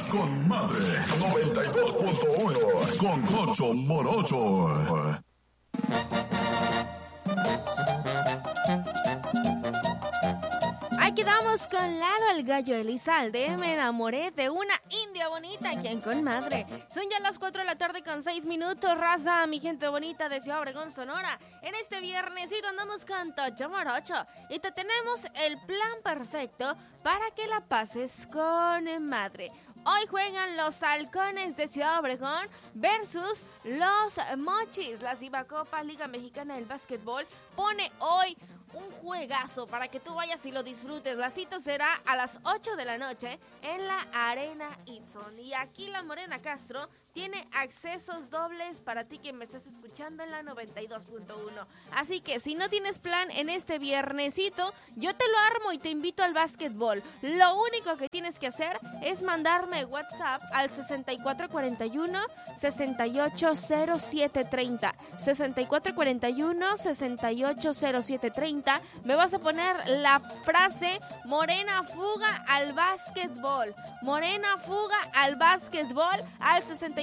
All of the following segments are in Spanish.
con Madre 92.1 con Concho Morocho. Ahí quedamos con Lalo el Gallo Elizalde. Me enamoré de una india bonita aquí en Con Madre. Son ya las 4 de la tarde con 6 minutos, raza, mi gente bonita de Ciudad Obregón, Sonora. En este viernesito andamos con Tocho Morocho y te tenemos el plan perfecto para que la pases con madre. Hoy juegan los Halcones de Ciudad Obregón versus los Mochis. La Cibacopa Liga Mexicana del Básquetbol pone hoy un juegazo para que tú vayas y lo disfrutes. La cita será a las 8 de la noche en la Arena Itzon. Y aquí la Morena Castro tiene accesos dobles para ti que me estás escuchando en la 92.1. Así que si no tienes plan en este viernesito, yo te lo armo y te invito al básquetbol. Lo único que tienes que hacer es mandarme WhatsApp al 6441-680730. 6441-680730. Me vas a poner la frase Morena fuga al básquetbol. Morena fuga al básquetbol al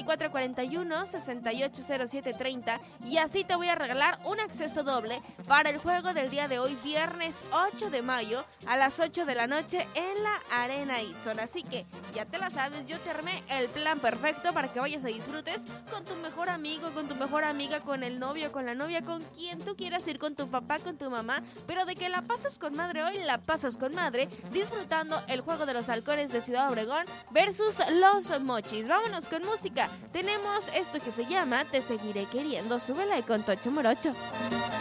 6441-680730 y así te voy a regalar un acceso doble para el juego del día de hoy, viernes 8 de mayo a las 8 de la noche en la Arena Itzon. Así que ya te la sabes, yo te armé el plan perfecto para que vayas y disfrutes con tu mejor amigo, con tu mejor amiga, con el novio, con la novia, con quien tú quieras ir, con tu papá, con tu mamá, pero de que la pasas con madre hoy, la pasas con madre disfrutando el juego de los Halcones de Ciudad Obregón versus los Mochis. Vámonos con música. Tenemos esto que se llama Te Seguiré Queriendo. Súbela con Tocho Morocho.